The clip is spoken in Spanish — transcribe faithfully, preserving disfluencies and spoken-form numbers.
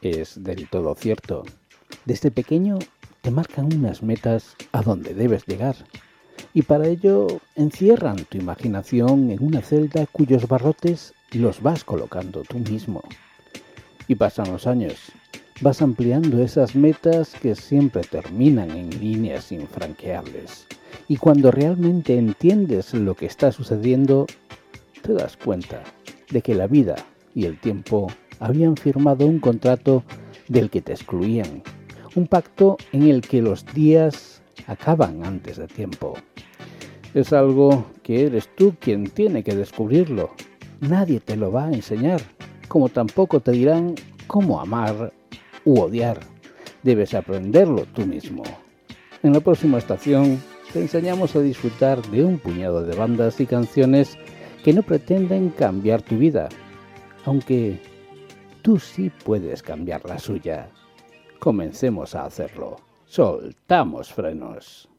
Es del todo cierto. Desde pequeño te marcan unas metas a donde debes llegar y para ello encierran tu imaginación en una celda cuyos barrotes los vas colocando tú mismo. Y pasan los años, vas ampliando esas metas que siempre terminan en líneas infranqueables. Y cuando realmente entiendes lo que está sucediendo, te das cuenta de que la vida y el tiempo habían firmado un contrato del que te excluían, un pacto en el que los días acaban antes de tiempo. Es algo que eres tú quien tiene que descubrirlo. Nadie te lo va a enseñar, como tampoco te dirán cómo amar u odiar. Debes aprenderlo tú mismo. En la próxima estación te enseñamos a disfrutar de un puñado de bandas y canciones que no pretenden cambiar tu vida, aunque tú sí puedes cambiar la suya. Comencemos a hacerlo. Soltamos frenos.